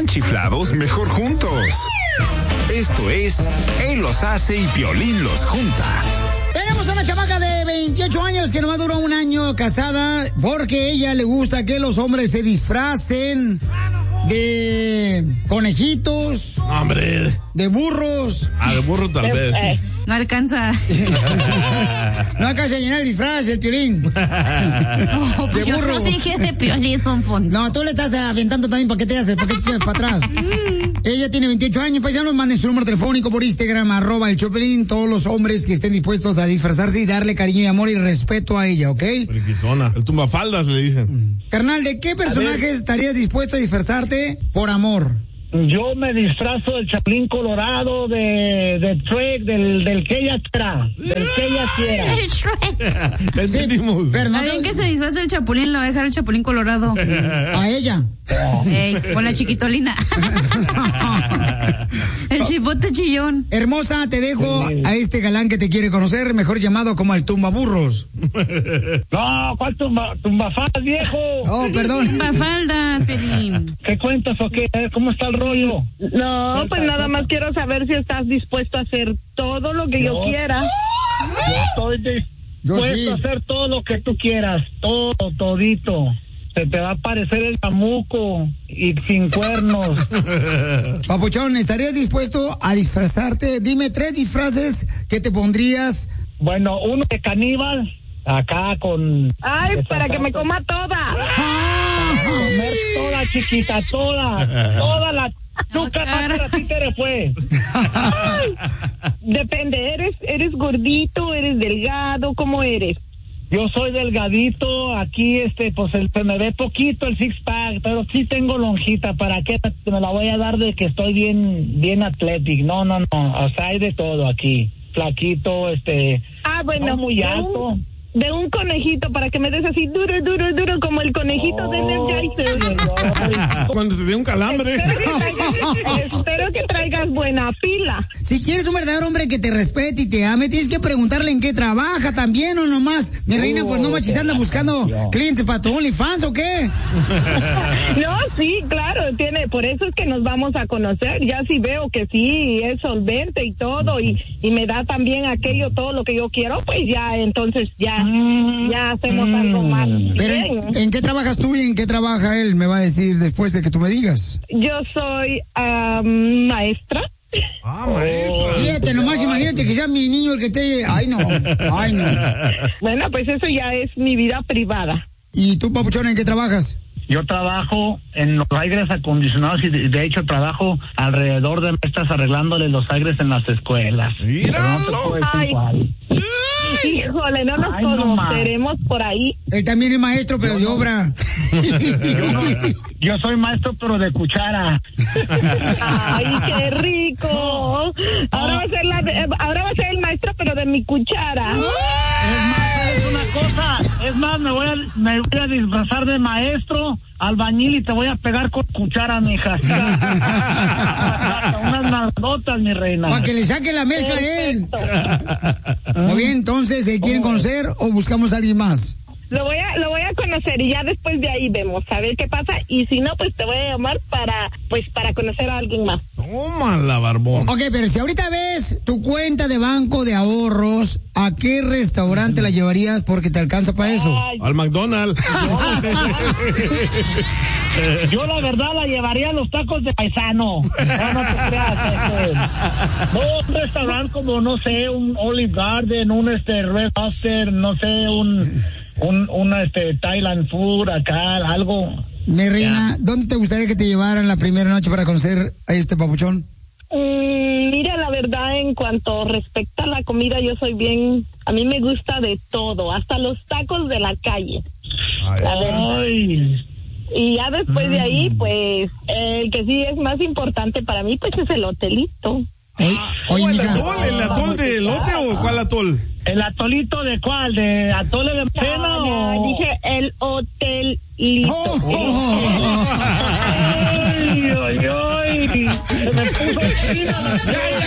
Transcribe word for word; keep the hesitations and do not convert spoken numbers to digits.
chiflados, mejor juntos. Esto es Él los hace y Piolín los junta. Tenemos una chamaca de veintiocho años que nomás duró un año casada porque a ella le gusta que los hombres se disfracen de conejitos. Hombre. De burros. Ah, de burro tal vez. Eh, no alcanza. No alcanza a llenar el disfraz, el Piolín. No, de yo burro. no dije de Piolín, don Poncho. No, tú le estás aventando también, ¿para qué te haces? ¿Para qué te echas para atrás? Ella tiene veintiocho años, paisanos, manden su número telefónico por Instagram, arroba el Chopelín, todos los hombres que estén dispuestos a disfrazarse y darle cariño y amor y respeto a ella, ¿ok? Friquitona. El tumbafaldas le dicen. Carnal, ¿de qué personaje estarías dispuesto a disfrazarte por amor? Yo me disfrazo del Chapulín Colorado, de, de Shrek, del, del que ella quiera, del que ella quiera. El Shrek. Entendimos. Está bien que se disfrace el Chapulín, lo va a dejar el Chapulín Colorado. A ella. Ey, con la chiquitolina. El chipote chillón. Hermosa, te dejo a este galán que te quiere conocer, mejor llamado como el tumbaburros. No, ¿cuál tumba, tumbafaldas, viejo? Oh, perdón. Tumbafaldas, Pelín. ¿Qué cuentas o qué? A ver, ¿cómo está el rollo? No, pues nada más quiero saber si estás dispuesto a hacer todo lo que yo No. quiera. Yo estoy Yo dispuesto sí. a hacer todo lo que tú quieras, todo, todito. Se te va a parecer el chamuco y sin cuernos. Papuchón, ¿estarías dispuesto a disfrazarte? Dime tres disfraces que te pondrías. Bueno, uno de caníbal, acá con... Ay, para que me coma toda. Comer toda, chiquita, toda, toda la... Nunca más a ti te le fue. Ay, depende, ¿eres, eres gordito, eres delgado, cómo eres? Yo soy delgadito, aquí este, pues el, se me ve poquito el six pack, pero sí tengo lonjita, ¿para qué me la voy a dar de que estoy bien, bien atlético? No, no, no, o sea, hay de todo aquí, flaquito, este, Ah, bueno, no muy de alto. un, de un conejito para que me des así duro, duro, duro, como el conejito Oh, de Energizer. Cuando te dé un calambre. Espero que, traigas, espero que traigas buena pila. Si quieres un verdadero hombre que te respete y te ame, tienes que preguntarle en qué trabaja también o nomás. Mi reina, pues no manches, anda buscando clientes para tu OnlyFans o qué. No, sí, claro, tiene, por eso es que nos vamos a conocer. Ya si veo que sí es solvente y todo y, y me da también aquello, todo lo que yo quiero, pues ya, entonces ya, ya hacemos Mm. algo más. Pero bien. ¿en, ¿en qué trabajas tú y en qué trabaja él? Me va a decir después de que tú me digas. Yo soy um, maestra. Ah, maestra. Fíjate nomás, imagínate que sea mi niño el que te... Ay, no, ay, no. Bueno, pues eso ya es mi vida privada. ¿Y tú, Papuchón, en qué trabajas? Yo trabajo en los aires acondicionados y de, de hecho trabajo alrededor de estas arreglándole los aires en las escuelas. Míralo. Pero no te puedo decir Ay. cuál. Híjole, no nos Ay, no conoceremos por ahí. Él también es maestro, pero de obra. Yo, no, yo soy maestro pero de cuchara. Ay, qué rico. Ahora va a ser la de- ahora va a ser el maestro, pero de mi cuchara. Es más, ¿sabes una cosa? Es más, me voy a, me voy a disfrazar de maestro, albañil y te voy a pegar con cuchara, mija. Unas nalgotas, mi reina. Para que le saque la mezcla a él. Muy bien, entonces, ¿se quieren conocer o buscamos a alguien más? Lo voy a lo voy a conocer y ya después de ahí vemos a ver qué pasa y si no pues te voy a llamar para pues para conocer a alguien más. Tómala, barbón. Ok, pero si ahorita ves tu cuenta de banco de ahorros, ¿a qué restaurante la llevarías porque te alcanza para eso? Ay, Al McDonald's. Yo la verdad la llevaría a los tacos de paisano. No, no te creas. Este, no, un restaurante como, no sé, un Olive Garden, un este Red Lobster, no sé, un, un, un este Thailand food acá, algo. Mi reina, ¿dónde te gustaría que te llevaran la primera noche para conocer a este papuchón? mm, mira, la verdad en cuanto respecta a la comida yo soy bien, a mí me gusta de todo, hasta los tacos de la calle. Ay. Y ya después de ahí pues el que sí es más importante para mí pues es el hotelito. Oye, oye, ¿El mija. atol? ¿El atol de elote o cuál atol? ¿El atolito de cuál? ¿De atole de pena No, no, o...? dije el hotelito. Oh, oh, oh, oh. Ay, ay, ay. Se me puso fina la piel.